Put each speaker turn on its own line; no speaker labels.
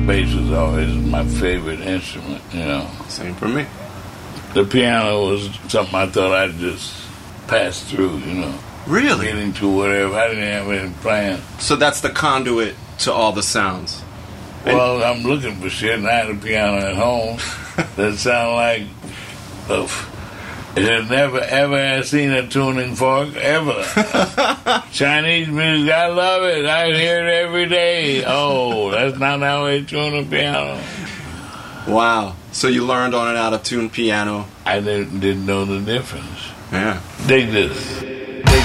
bass was always my favorite instrument, you know.
Same for me.
The piano was something I thought I'd just pass through, you know.
Really?
Getting to whatever. I didn't have any plan.
So that's the conduit to all the sounds.
Well, I'm looking for shit, and I had a piano at home that sounded like... it had never, ever seen a tuning fork, ever. Chinese music, I love it. I hear it every day. Oh, that's not how they tune a piano.
Wow. So you learned on an out-of-tune piano.
I didn't know the difference.
Yeah.
Dig this.